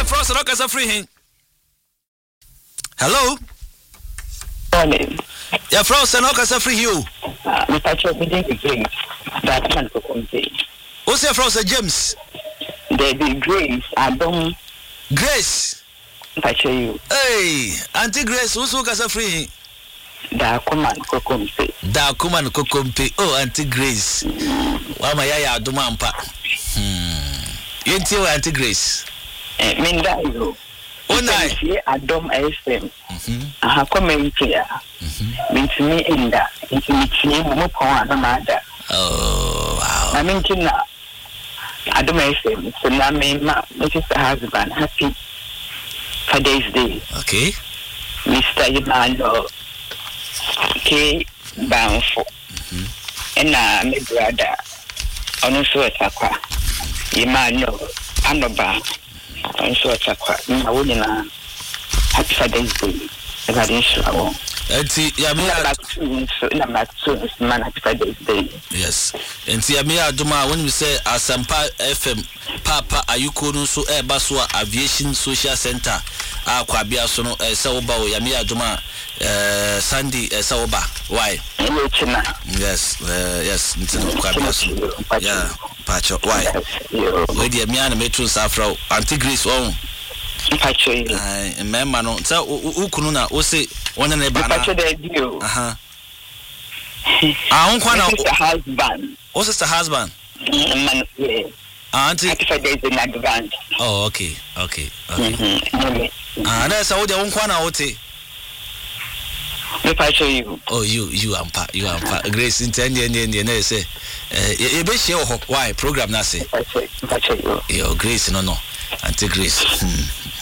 Frost no kasa free hin. Hello. Morning. Yeah, Frost no kasa free you. Mr. Chobin, that man for complain. What's your Frost James? There be Grace, Adam. Grace. Pacho you. Hey, Auntie Grace, who's kasa free? Da kuman kokompe. Oh, Auntie Grace. Wama yaya aduma ampa. Yenti wa Auntie Grace. Minda yo. Onai. Adam FM. Aha comment here. Mintimi inda. Mintimi mo pon anamada. Oh, wow. I mean kina. Adam FM. So na me ma, Mrs. Husband happy Father's Day. Okay. Mr. Emmanuel K. Banfo. And my brother, also a takwa. Emmanuel Anoba, also a takwa. Mawuna, happy Father's Day. Enti Yamia man happy Father's Day. Yes. Enti Yamia Aduma, when we say Asampa FM, Papa Ayuko no so Baswa Aviation Social Center. Kwabia sono Saoba Yamia Aduma Sandy Saoba. Why? Yes, yes, Kwabia sono. Yeah, Pacho. Why? Where the Yamia Metro Safra Auntie Grace on. Pacho. Remember no. So ukununa ose one na ba na. Pacho de dio. Aha. Unkwana husband. What's sister husband? Man, yeah. Auntie. Happy Father's Day in advance. Oh, okay. That's how they unkwana ote. Me Pacho you. Oh, you ampa. Grace intend and say you be share why program na say. Pacho you. Your Grace no. Auntie Grace.